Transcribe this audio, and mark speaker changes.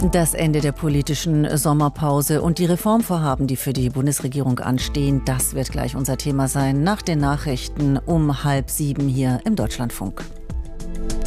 Speaker 1: Das Ende der politischen Sommerpause und die Reformvorhaben, die für die Bundesregierung anstehen, das wird gleich unser Thema sein nach den Nachrichten um 6:30 hier im Deutschlandfunk.